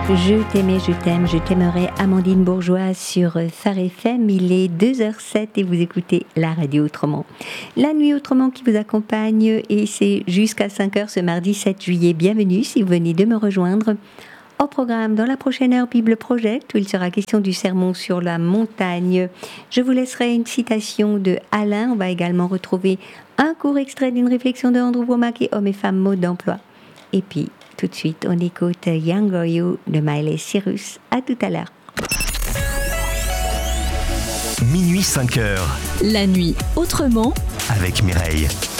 Je t'aimais, je t'aime, je t'aimerai, Amandine Bourgeois sur Phare FM. Il est 2h07 et vous écoutez la radio Autrement. La nuit Autrement qui vous accompagne et c'est jusqu'à 5h ce mardi 7 juillet. Bienvenue si vous venez de me rejoindre. Au programme, dans la prochaine heure, Bible Project, où il sera question du sermon sur la montagne. Je vous laisserai une citation de Alain. On va également retrouver un court extrait d'une réflexion de Andrew Womack, Hommes et femmes, mode d'emploi. Et puis, tout de suite, on écoute Younger You de Miley Cyrus. À tout à l'heure. Minuit 5h. La nuit autrement. Avec Mireille.